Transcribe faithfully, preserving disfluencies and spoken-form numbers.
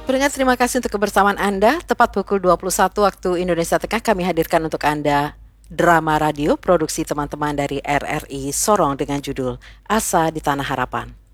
Pendengar, terima kasih untuk kebersamaan Anda. Tepat pukul dua puluh satu waktu Indonesia Tengah kami hadirkan untuk Anda drama radio produksi teman-teman dari R R I Sorong dengan judul Asa di Tanah Harapan.